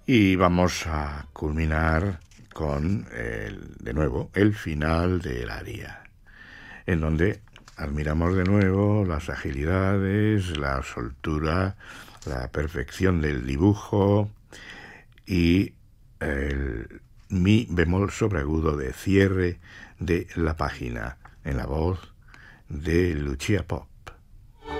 Y vamos a culminar con, de nuevo, el final del aria, en donde admiramos de nuevo las agilidades, la soltura, la perfección del dibujo y el mi bemol sobreagudo de cierre de la página en la voz de Lucia Pop.